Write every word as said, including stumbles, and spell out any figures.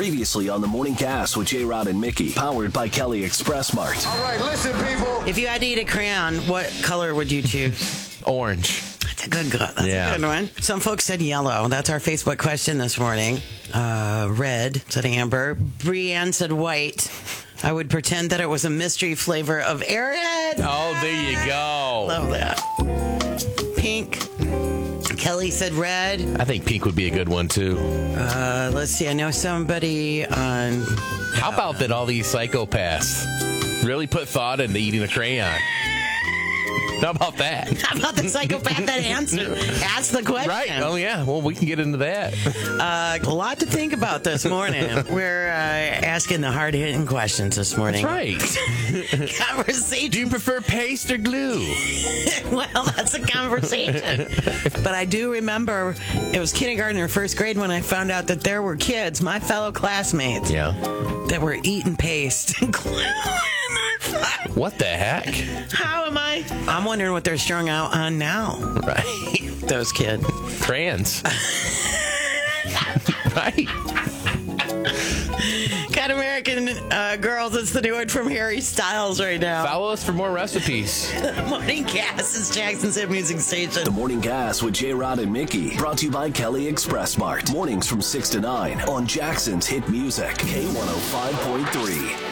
Previously on the Morning Gas with J-Rod and Mickey, powered by Kelly Express Mart. All right, listen, people. If you had to eat a crayon, what color would you choose? Orange. That's a good, that's Yeah. a good one. Some folks said yellow. That's our Facebook question this morning. Uh, red, said Amber. Brienne said white. I would pretend that it was a mystery flavor of Airhead. Oh, there you go. Love that. Pink. Kelly said red. I think pink would be a good one, too. Uh, let's see. I know somebody on... How about that all these psychopaths really put thought into eating a crayon? How about that? How about the psychopath that answered, asked the question? Right. Oh, yeah. Well, we can get into that. Uh, a lot to think about this morning. We're uh, asking the hard-hitting questions this morning. That's right. Conversation. Do you prefer paste or glue? Well, that's a conversation. But I do remember it was kindergarten or first grade when I found out that there were kids, my fellow classmates, Yeah. that were eating paste and glue. What the heck? How am I? I'm wondering what they're strung out on now. Right. Those kids. Crayons. Right. Got American uh, Girls. It's the new one from Harry Styles right now. Follow us for more recipes. Morning Gas is Jackson's hit music station. The Morning Gas with J-Rod and Mickey, brought to you by Kelly Express Mart. Mornings from six to nine on Jackson's Hit Music, K one oh five point three.